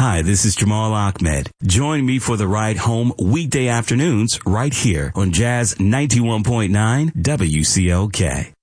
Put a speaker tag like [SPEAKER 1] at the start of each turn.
[SPEAKER 1] Hi, this is Jamal Ahmed. Join me for the ride home weekday afternoons right here on Jazz 91.9 WCLK.